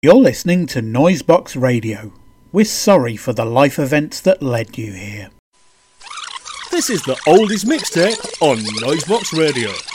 You're listening to Noisebox Radio. We're sorry for the life events that led you here. This is the Oldies Mixtape on Noisebox Radio.